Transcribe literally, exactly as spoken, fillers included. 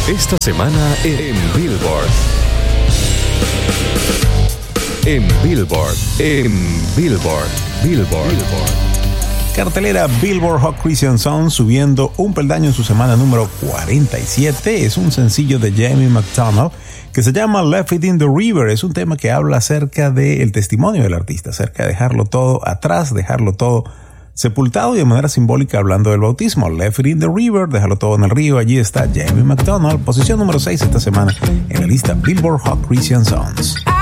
Esta semana en Billboard. En Billboard. En Billboard. Billboard. Billboard. Cartelera Billboard Hot Christian Songs subiendo un peldaño en su semana número cuarenta y siete. Es un sencillo de Jamie McDonald que se llama Left It in the River. Es un tema que habla acerca del testimonio del artista, acerca de dejarlo todo atrás, dejarlo todo sepultado y de manera simbólica hablando del bautismo. Left It in the River, déjalo todo en el río. Allí está Jamie McDonald, posición número seis esta semana en la lista Billboard Hot Christian Songs.